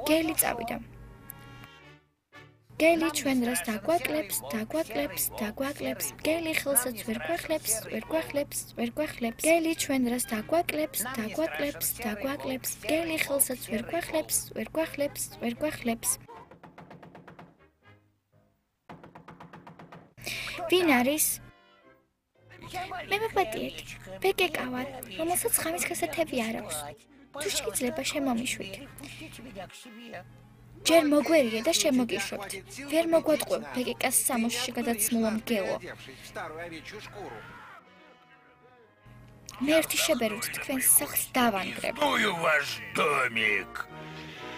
გელი წავიდა. გელი ჩვენ რას დაგვაკლებს, გელი ხელსაც ვერ გვახლებს, გელი ჩვენ რას დაგვაკლებს, გელი ხელსაც ვერ გვახლებს. ვინ არის? მე ვაპატიეთ, ბეკეკა ვარ, რომელსაც ღამის გასათევი არ აქვს. თუ შეიძლება შემომიშვით. ჯერ მოგვერიე და შემოგიშვებთ. ვერ მოგვატყუებ ბეკეკას სამოსში გადაცმულა მგელო. მე ერთი შებერვით თქვენს სახლს დავანგრებ. Ну и ваш домик.